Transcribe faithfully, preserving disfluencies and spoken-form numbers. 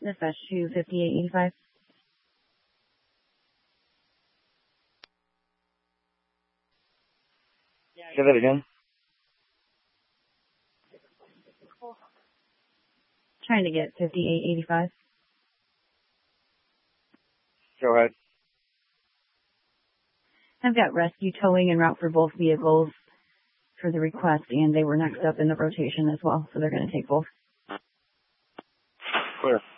Dispatch to fifty-eight eighty-five. Say that again. Trying to get fifty-eight eighty-five. Go ahead. I've got rescue towing en route for both vehicles for the request, and they were next up in the rotation as well, so they're going to take both. Clear.